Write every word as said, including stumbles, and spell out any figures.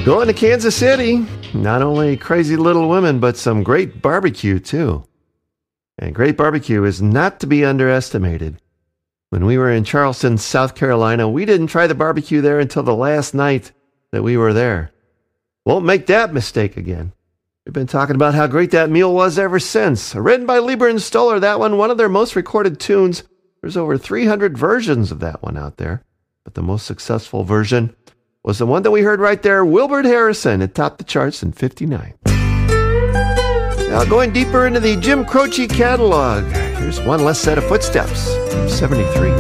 Going to Kansas City, not only crazy little women, but some great barbecue too. And great barbecue is not to be underestimated. When we were in Charleston, South Carolina, we didn't try the barbecue there until the last night that we were there. Won't make that mistake again. We've been talking about how great that meal was ever since. Written by Leiber and Stoller, that one, one of their most recorded tunes. There's over three hundred versions of that one out there. But the most successful version was the one that we heard right there, Wilbert Harrison. It topped the charts in fifty-nine. Now going deeper into the Jim Croce catalog, here's One Less Set of Footsteps from seventy-three.